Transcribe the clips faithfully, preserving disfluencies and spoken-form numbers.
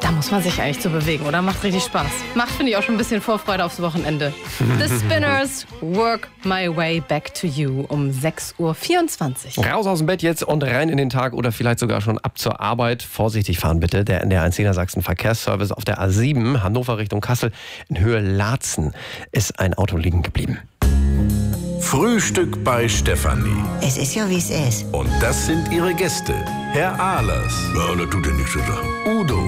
Da muss man sich eigentlich zu bewegen, oder? Macht richtig Spaß. Macht, finde ich, auch schon ein bisschen Vorfreude aufs Wochenende. The Spinners, Work My Way Back to You um sechs Uhr vierundzwanzig. Raus aus dem Bett jetzt und rein in den Tag oder vielleicht sogar schon ab zur Arbeit. Vorsichtig fahren bitte. Der N D R eins Niedersachsen Verkehrsservice auf der A sieben, Hannover Richtung Kassel, in Höhe Laatzen, ist ein Auto liegen geblieben. Frühstück bei Stefanie. Es ist ja, wie es ist. Und das sind ihre Gäste. Herr Ahlers. Ja, das tut ja nichts zu sagen. Udo.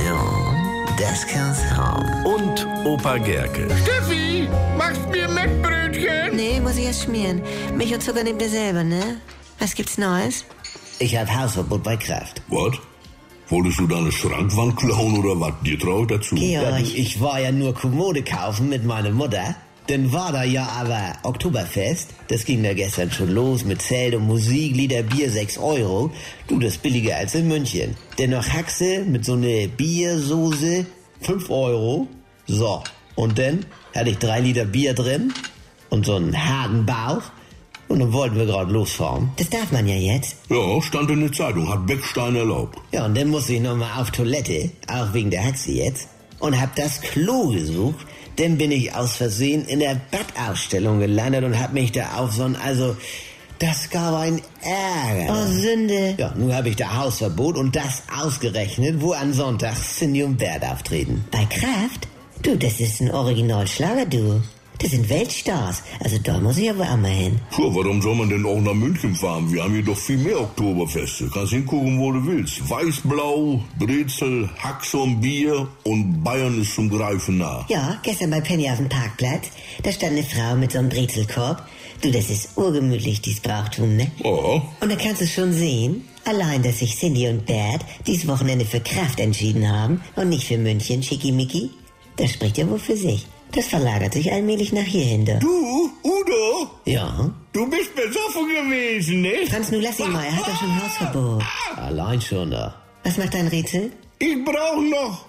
Ja, das kann's haben. Und Opa Gerke. Steffi, machst mir Mettbrötchen? Nee, muss ich erst schmieren. Milch und Zucker nehmt ihr selber, ne? Was gibt's Neues? Ich hab Hausverbot bei Kraft. Was? Wolltest du deine Schrankwand klauen oder was? Dir traut dazu. Ja, du, ich war ja nur Kommode kaufen mit meiner Mutter. Dann war da ja aber Oktoberfest. Das ging da gestern schon los mit Zelt und Musik, Liter Bier sechs Euro. Du, das ist billiger als in München. Dennoch Haxe mit so einer Biersoße fünf Euro. So, und dann hatte ich drei Liter Bier drin und so einen harten Bauch. Und dann wollten wir gerade losfahren. Das darf man ja jetzt. Ja, stand in der Zeitung, hat Beckstein erlaubt. Ja, und dann musste ich nochmal auf Toilette, auch wegen der Haxe jetzt. Und hab das Klo gesucht. Dann bin ich aus Versehen in der Badausstellung gelandet und hab mich da auf so ein, also, das gab ein Ärger. Oh, Sünde. Ja, nun habe ich da Hausverbot und das ausgerechnet, wo am Sonntag Cindy und Bert auftreten. Bei Kraft? Du, das ist ein Originalschlager, du. Das sind Weltstars. Also da muss ich aber auch mal hin. Puh, warum soll man denn auch nach München fahren? Wir haben hier doch viel mehr Oktoberfeste. Kannst hingucken, wo du willst. Weißblau, Brezel, Haxe und Bier und Bayern ist zum Greifen nah. Ja, gestern bei Penny auf dem Parkplatz. Da stand eine Frau mit so einem Brezelkorb. Du, das ist urgemütlich, dieses Brauchtum, ne? Ja. Und da kannst du schon sehen, allein, dass sich Cindy und Bert dieses Wochenende für Kraft entschieden haben und nicht für München, schickimicki, das spricht ja wohl für sich. Das verlagert sich allmählich nach hierhin, da. Du, Udo? Ja? Du bist besoffen gewesen, ne? Franz, nun lass ihn mal, er hat doch schon Hausverbot. Allein schon da. Was macht dein Rätsel? Ich brauch noch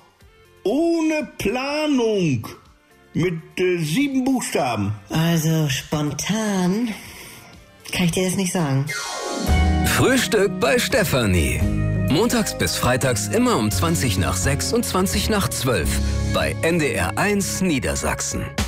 ohne Planung mit äh, sieben Buchstaben. Also spontan kann ich dir das nicht sagen. Frühstück bei Stefanie. Montags bis freitags immer um zwanzig nach sechs und zwanzig nach zwölf bei N D R eins Niedersachsen.